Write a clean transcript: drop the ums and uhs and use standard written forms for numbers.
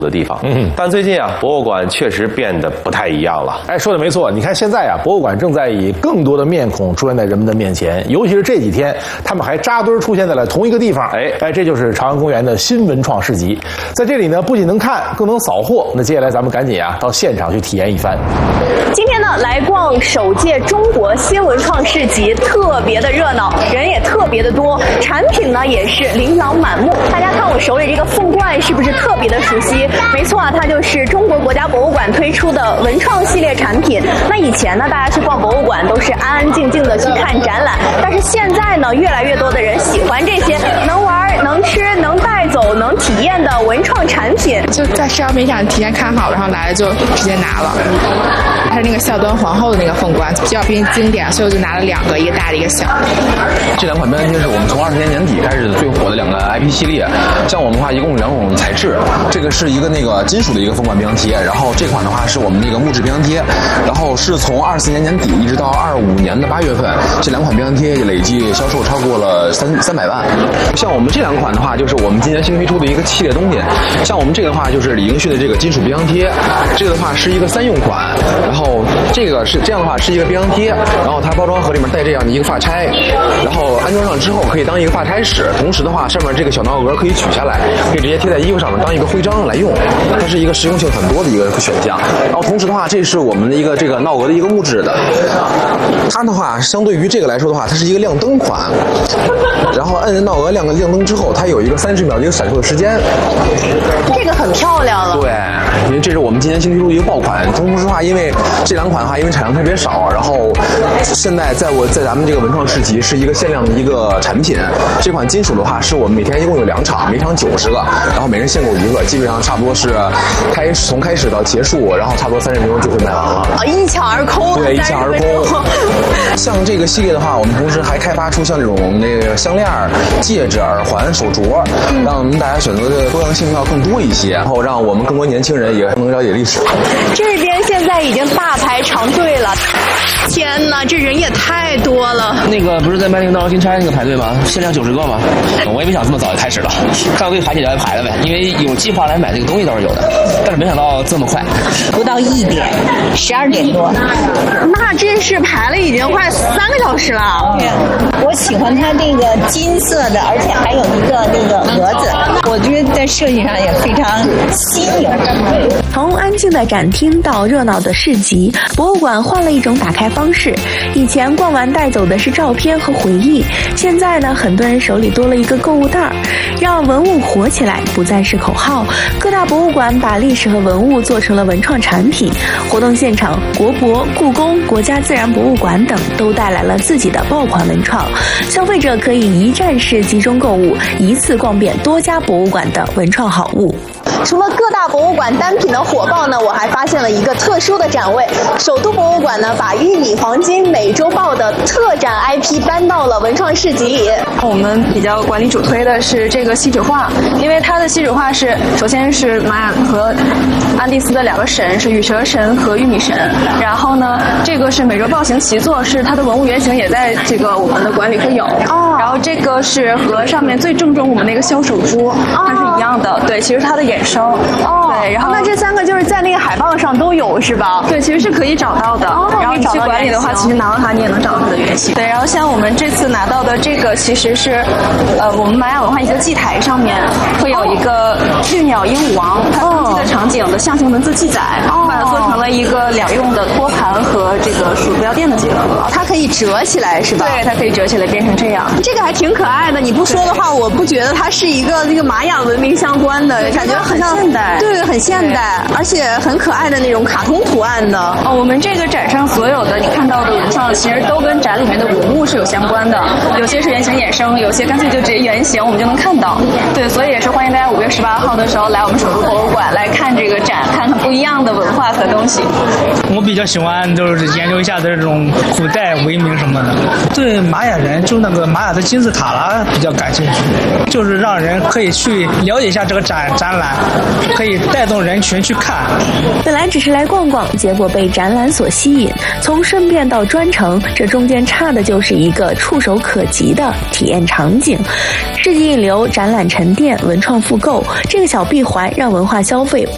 的地方，但最近啊，博物馆确实变得不太一样了。 哎，说的没错，你看现在啊，博物馆正在以更多的面孔出现在人们的面前，尤其是这几天，他们还扎堆出现在了同一个地方。哎，这就是朝阳公园的新文创市集，在这里呢，不仅能看，更能扫货。那接下来咱们赶紧啊，到现场去体验一番。 今天呢，来逛首届中国新文创市集，特别的热闹，人也特别的多，产品呢也是琳琅满目。大家看我手里这个凤冠，是不是特别的熟悉？没错啊，它就是中国国家博物馆推出的文创系列产品。那以前呢，大家去逛博物馆都是安安静静的去看展览，但是现在呢，越来越多的人喜欢这些能玩、能吃、能带走、能体验的文创产品。 就在社交媒体上提前看好，然后来了就直接拿了。它是那个孝端皇后的那个凤冠，比较偏经典，所以我就拿了2个，一个大的，一个小的。 这2款标签贴是我们从20年年底开始最火的2个 IP 系列。像我们的话，一共有2种材质，这个是一个那个金属的一个凤冠标签贴，然后这款的话是我们那个木质标签贴，然后是从24年年底一直到25年的8月份，这2款标签贴累计销售超过了300万。像我们这2款的话，就是我们今年新推出的一个系列东西。像我们这个的话，就是李英旭的这个金属标签贴，这个的话是一个3用款，然后这个是这样的话是一个标签贴，然后它包装盒里面带这样的一个发钗，然后安装上之后可以当一个发钗使，同时的话上面这个小闹额可以取下来，可以直接贴在衣服上面当一个徽章来用，它是一个实用性很多的一个选项。然后同时的话，这是我们的一个这个闹额的一个木质的，它的话相对于这个来说的话，它是一个亮灯款，然后按闹额亮灯之后，它有一个30秒的一个闪烁的时间， 这个很漂亮了。 对，因为这是我们今年新推出的一个爆款。同时的话，因为这2款的话，因为产量特别少，然后现在在咱们这个文创市集是一个限量的一个产品。这款金属的话，是我们每天一共有2场，每场90个，然后每人限购1个，基本上差不多是从开始到结束，然后差不多30分钟就会卖完了。 一抢而空。 对，一抢而空。像这个系列的话，我们同时还开发出像这种那个项链、戒指、耳环、手镯，让我们大家选择的多样性要更多一些，然后让我们更多年轻人也能了解历史。 这边现在已经大排长队了，天哪，这人也太多了。 那个不是在卖那个闹新差那个排队吗？限量90个吗？我也没想这么早就开始了，看我可以排起来排了呗，因为有计划来买这个东西倒是有的，但是没想到这么快， 不到1点，12点多。 那真是排了已经快3个小时了。 对，我喜欢它这个金色的，而且还有一个那个盒子，我觉得在设计上也非常新颖。 从安静的展厅到热闹的市集，博物馆换了一种打开方式。以前逛完带走的是照片和回忆，现在呢，很多人手里多了一个购物袋，让文物火起来不再是口号。各大博物馆把历史和文物做成了文创产品。活动现场，国博、故宫、国家自然博物馆等都带来了自己的爆款文创，消费者可以一站式集中购物，一次逛遍多家博物馆的文创好物。除了各大博物馆单品的火爆呢，我还发现了一个特殊的展位。首都博物馆呢，把玉米黄金美洲豹的特展 IP 搬到了文创市集里。 我们比较管理主推的是这个锡纸画，因为它的锡纸画是首先是玛雅和安第斯的2个神，是羽蛇神和玉米神。然后呢，这个是美洲豹形习作，是它的文物原型也在这个我们的馆里会有。然后这个是和上面最正宗我们那个消手珠，它是一样的。对，其实它的衍生。对，然后那这3个就是在那个海报上都有是吧？ 对，其实是可以找到的。然后你去馆里的话，其实拿到它你也能找到它的原型。对，然后像我们这次拿到的这个，其实是我们玛雅文化一个祭台上面会有一个绿鸟鹦鹉王，它登基的场景的象形文字记载，把它做成了一个2用的托盘和这个鼠标垫的结合。 它可以折起来是吧？ 对，它可以折起来变成这样。 这个还挺可爱的，你不说的话，我不觉得它是一个那个玛雅文明相关的，感觉很像现代。 对，很现代，而且很可爱的那种卡通图案的。 我们这个展上所有的你看到的文创，其实都跟展里面的文物是有相关的，有些是原型衍生，有些干脆就直接原型我们就能看到。对，所以也是欢迎大家5月18号的时候来我们首都博物馆来看这个展，看看不一样的文化和东西。 我比较喜欢就是研究一下这种古代文明什么的，对玛雅人就那个玛雅的金字塔啦比较感兴趣，就是让人可以去了解一下这个展览，可以带动人群去看。 本来只是来逛逛，结果被展览所吸引，从顺便到专程，这中间差的就是一个触手可及的体验场景。市集引流、展览沉淀、文创复购，这个小闭环让文化消费